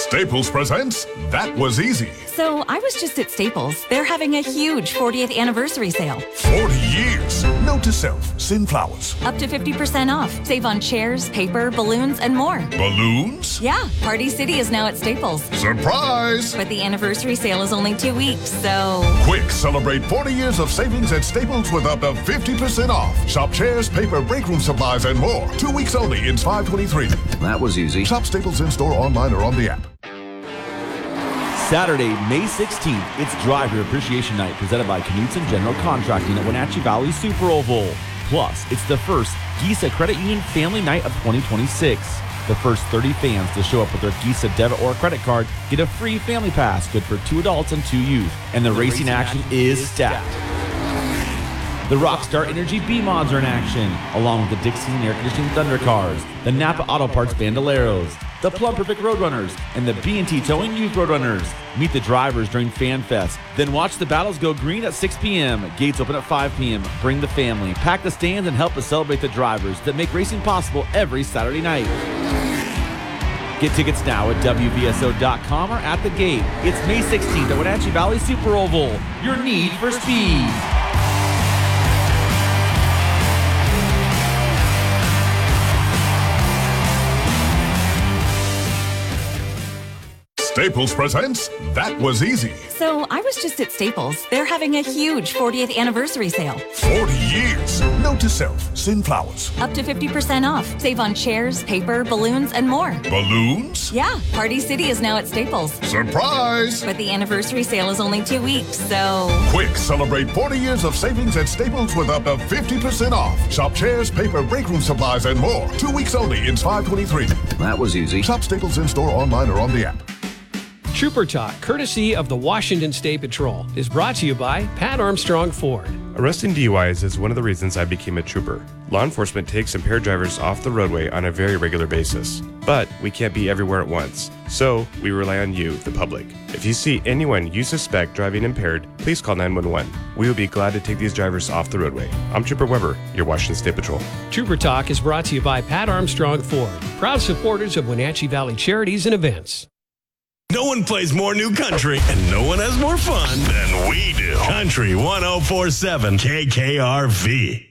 Staples presents That Was Easy. So I was just at Staples. They're having a huge 40th anniversary sale. 40 years. Note to self, send flowers. Up to 50% off. Save on chairs, paper, balloons, and more. Balloons? Yeah, Party City is now at Staples. Surprise! But the anniversary sale is only 2 weeks, so... Quick, celebrate 40 years of savings at Staples with up to 50% off. Shop chairs, paper, break room supplies, and more. 2 weeks only in 523. That was easy. Shop Staples in-store, online, or on the app. Saturday, May 16th, it's Driver Appreciation Night presented by Knutson General Contracting at Wenatchee Valley Super Oval. Plus, it's the first GISA Credit Union Family Night of 2026. The first 30 fans to show up with their GISA debit or credit card get a free family pass, good for 2 adults and 2 youth. And the racing action is stacked. The Rockstar Energy B-Mods are in action, along with the Dixie and Air Conditioning Thunder Cars, the Napa Auto Parts Bandoleros, the Plum Perfect Roadrunners, and the B&T Towing Youth Roadrunners. Meet the drivers during Fan Fest. Then watch the battles go green at 6 p.m. Gates open at 5 p.m. Bring the family, pack the stands, and help us celebrate the drivers that make racing possible every Saturday night. Get tickets now at WVSO.com or at the gate. It's May 16th at Wenatchee Valley Super Oval. Your need for speed. Staples presents That Was Easy. So I was just at Staples. They're having a huge 40th anniversary sale. 40 years. Note to self, send flowers. Up to 50% off. Save on chairs, paper, balloons, and more. Balloons? Yeah, Party City is now at Staples. Surprise! But the anniversary sale is only 2 weeks, so... Quick, celebrate 40 years of savings at Staples with up to 50% off. Shop chairs, paper, break room supplies, and more. 2 weeks only in 523. That was easy. Shop Staples in-store, online, or on the app. Trooper Talk, courtesy of the Washington State Patrol, is brought to you by Pat Armstrong Ford. Arresting DUIs is one of the reasons I became a trooper. Law enforcement takes impaired drivers off the roadway on a very regular basis. But we can't be everywhere at once, so we rely on you, the public. If you see anyone you suspect driving impaired, please call 911. We will be glad to take these drivers off the roadway. I'm Trooper Weber, your Washington State Patrol. Trooper Talk is brought to you by Pat Armstrong Ford, proud supporters of Wenatchee Valley Charities and Events. No one plays more new country, and no one has more fun than we do. Country 104.7 KKRV.